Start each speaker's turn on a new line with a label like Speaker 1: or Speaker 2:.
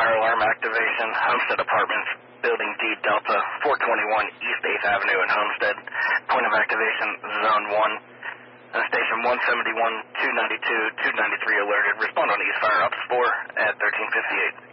Speaker 1: fire alarm activation, Homestead Apartments, Building D Delta, 421 East 8th Avenue in Homestead. Point of activation, Zone 1. Station 171, 292, 293 alerted. Respond on East Fire Ops 4 at 1358.